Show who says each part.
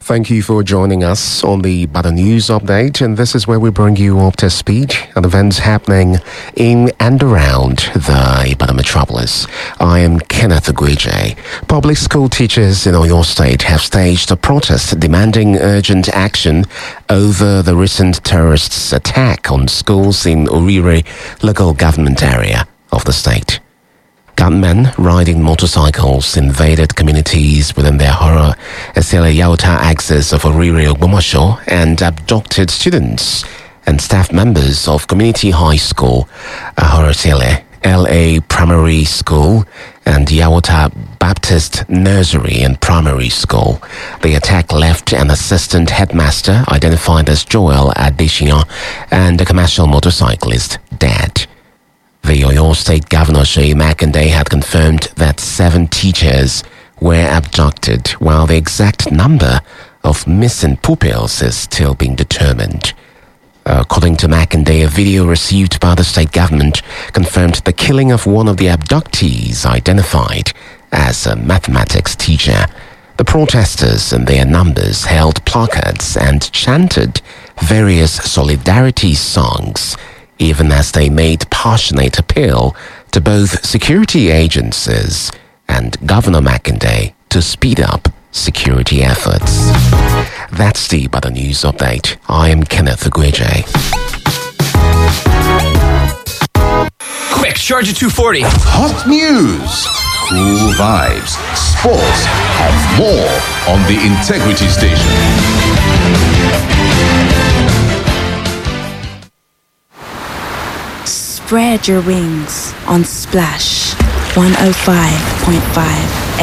Speaker 1: Thank you for joining us on the Ibadan News Update, and this is where we bring you up to speed on events happening in and around the Ibadan metropolis. I am Kenneth Agwije. Public school teachers in Oyo State have staged a protest demanding urgent action over the recent terrorists' attack on schools in Orire local government area of the state. Gunmen riding motorcycles invaded communities within the Ahoro Esele Yauta axis of Orire Ogbomoso and abducted students and staff members of Community High School, Ahoro Esele, LA Primary School, and Yauta Baptist Nursery and Primary School. The attack left an assistant headmaster identified as Joel Adesina and a commercial motorcyclist dead. The Oyo State Governor Seyi Makinde had confirmed that 7 teachers were abducted, while the exact number of missing pupils is still being determined. According to Makinde, a video received by the state government confirmed the killing of one of the abductees identified as a mathematics teacher. The protesters in their numbers held placards and chanted various solidarity songs, even as they made passionate appeal to both security agencies and Governor Makinde to speed up security efforts. That's the Ibadan News Update. I am Kenneth Agwije.
Speaker 2: Quick, charge at 240.
Speaker 3: Hot news, cool vibes, sports, and more on the Integrity Station.
Speaker 4: Spread your wings on Splash 105.5